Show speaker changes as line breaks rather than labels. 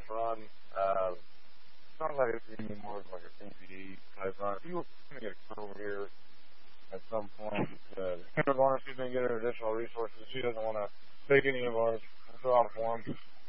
run. It's not like it's anymore like a CPD type run. If you were going to get a over here at some point, Kendra Varner, she's been getting additional resources. She doesn't want to take any of ours. It's off for him.